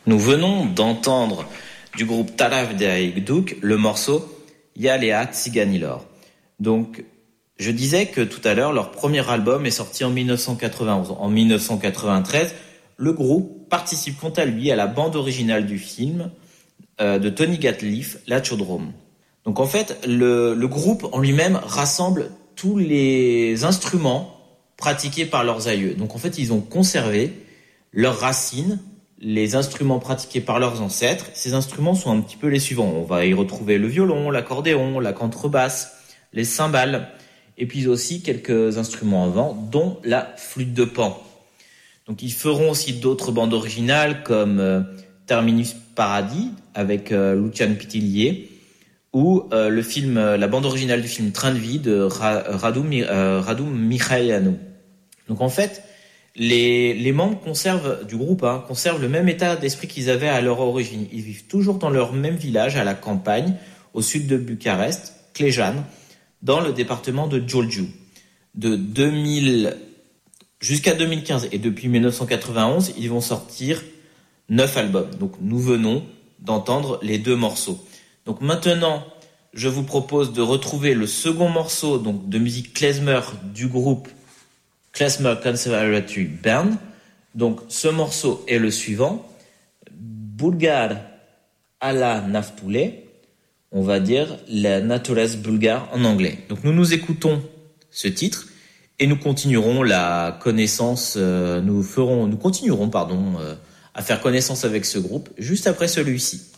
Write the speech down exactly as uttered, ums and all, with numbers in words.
Nous venons d'entendre du groupe Taraf Duk le morceau Yalea Tsiganilor. Donc, je disais que tout à l'heure, leur premier album est sorti en dix-neuf cent quatre-vingt-onze. En dix-neuf cent quatre-vingt-treize, le groupe participe quant à lui à la bande originale du film euh, de Tony Gatliff, La Chaudrome. Donc en fait, le, le groupe en lui-même rassemble tous les instruments pratiqués par leurs aïeux. Donc en fait, ils ont conservé leurs racines, les instruments pratiqués par leurs ancêtres. Ces instruments sont un petit peu les suivants. On va y retrouver le violon, l'accordéon, la contrebasse, les cymbales, et puis aussi quelques instruments à vent, dont la flûte de Pan. Donc ils feront aussi d'autres bandes originales comme euh, Terminus Paradis avec euh, Lucian Pitillier, ou euh, le film, euh, la bande originale du film Train de vie de Ra- Radu, euh, Radu Mihailanu. Donc en fait, les, les membres conservent du groupe hein, conservent le même état d'esprit qu'ils avaient à leur origine. Ils vivent toujours dans leur même village à la campagne, au sud de Bucarest, Clejan, dans le département de Giurgiu. De deux mille jusqu'à deux mille quinze et depuis dix-neuf cent quatre-vingt-onze, ils vont sortir neuf albums. Donc nous venons d'entendre les deux morceaux. Donc maintenant, je vous propose de retrouver le second morceau donc de musique klezmer du groupe Klezmer Conservatory Band. Donc ce morceau est le suivant, Bulgar ala Naftule, on va dire la naturesse bulgare en anglais. Donc nous nous écoutons ce titre et nous continuerons la connaissance, euh, nous ferons, nous continuerons pardon, euh, à faire connaissance avec ce groupe juste après celui-ci.